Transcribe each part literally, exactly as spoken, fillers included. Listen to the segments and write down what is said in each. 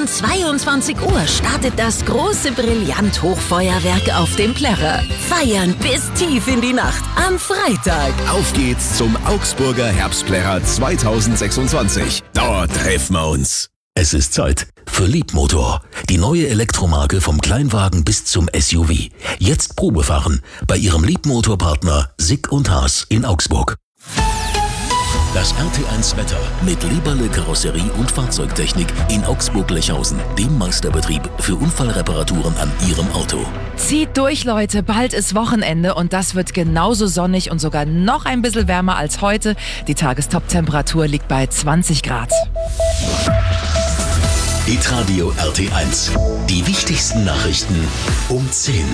Um zweiundzwanzig Uhr startet das große Brillant-Hochfeuerwerk auf dem Plärrer. Feiern bis tief in die Nacht am Freitag. Auf geht's zum Augsburger Herbstplärrer zweitausendsechsundzwanzig. Dort treffen wir uns. Es ist Zeit für Leapmotor, die neue Elektromarke vom Kleinwagen bis zum S U V. Jetzt Probefahren bei Ihrem Leapmotor-Partner Sick und Haas in Augsburg. Das R T eins Wetter mit Lieberle Karosserie und Fahrzeugtechnik in Augsburg-Lechhausen, dem Meisterbetrieb für Unfallreparaturen an Ihrem Auto. Zieht durch, Leute, bald ist Wochenende und das wird genauso sonnig und sogar noch ein bisschen wärmer als heute. Die Tagestop-Temperatur liegt bei zwanzig Grad. Hitradio R T eins. Die wichtigsten Nachrichten um zehn.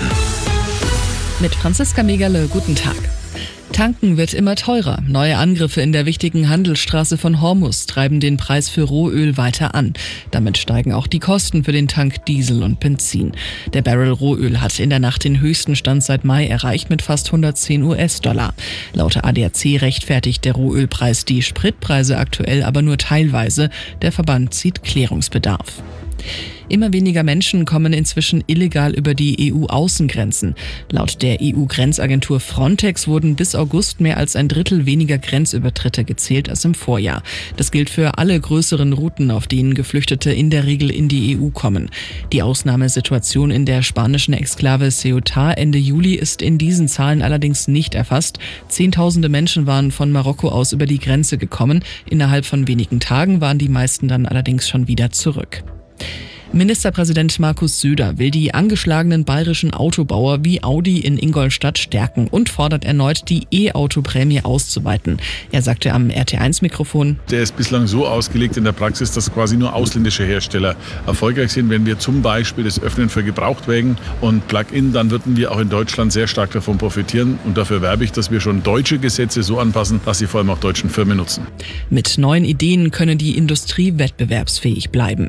Mit Franziska Megerle, guten Tag. Tanken wird immer teurer. Neue Angriffe in der wichtigen Handelsstraße von Hormuz treiben den Preis für Rohöl weiter an. Damit steigen auch die Kosten für den Tank Diesel und Benzin. Der Barrel Rohöl hat in der Nacht den höchsten Stand seit Mai erreicht mit fast hundertzehn US-Dollar. Laut A D A C rechtfertigt der Rohölpreis die Spritpreise aktuell aber nur teilweise. Der Verband sieht Klärungsbedarf. Immer weniger Menschen kommen inzwischen illegal über die E U-Außengrenzen. Laut der E U-Grenzagentur Frontex wurden bis August mehr als ein Drittel weniger Grenzübertritte gezählt als im Vorjahr. Das gilt für alle größeren Routen, auf denen Geflüchtete in der Regel in die E U kommen. Die Ausnahmesituation in der spanischen Exklave Ceuta Ende Juli ist in diesen Zahlen allerdings nicht erfasst. Zehntausende Menschen waren von Marokko aus über die Grenze gekommen. Innerhalb von wenigen Tagen waren die meisten dann allerdings schon wieder zurück. Ministerpräsident Markus Söder will die angeschlagenen bayerischen Autobauer wie Audi in Ingolstadt stärken und fordert erneut, die E-Auto-Prämie auszuweiten. Er sagte am R T eins Mikrofon: Der ist bislang so ausgelegt in der Praxis, dass quasi nur ausländische Hersteller erfolgreich sind. Wenn wir zum Beispiel das öffnen für Gebrauchtwagen und Plug-in, dann würden wir auch in Deutschland sehr stark davon profitieren. Und dafür werbe ich, dass wir schon deutsche Gesetze so anpassen, dass sie vor allem auch deutschen Firmen nutzen. Mit neuen Ideen könne die Industrie wettbewerbsfähig bleiben.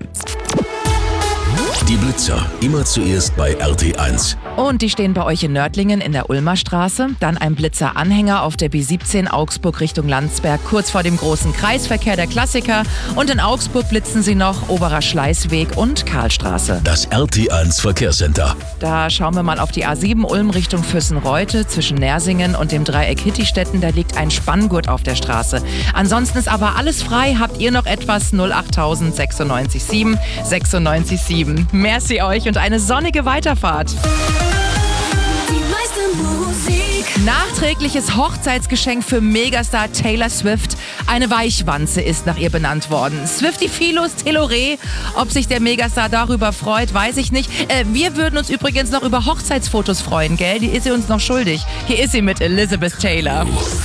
Die Blitzer, immer zuerst bei R T eins. Und die stehen bei euch in Nördlingen in der Ulmer Straße. Dann ein Blitzer-Anhänger auf der B siebzehn Augsburg Richtung Landsberg, kurz vor dem großen Kreisverkehr der Klassiker. Und in Augsburg blitzen sie noch Oberer Schleißweg und Karlstraße. Das R T eins Verkehrscenter. Da schauen wir mal auf die A sieben Ulm Richtung Füssenreute. Zwischen Nersingen und dem Dreieck Hittistetten, da liegt ein Spanngurt auf der Straße. Ansonsten ist aber alles frei. Habt ihr noch etwas? null acht null null neun sechs sieben sechsundneunzig sieben. Merci euch und eine sonnige Weiterfahrt. Nachträgliches Hochzeitsgeschenk für Megastar Taylor Swift. Eine Weichwanze ist nach ihr benannt worden. Swiftie Philos Telore. Ob sich der Megastar darüber freut, weiß ich nicht. Äh, wir würden uns übrigens noch über Hochzeitsfotos freuen, gell? Die ist sie uns noch schuldig. Hier ist sie mit Elizabeth Taylor.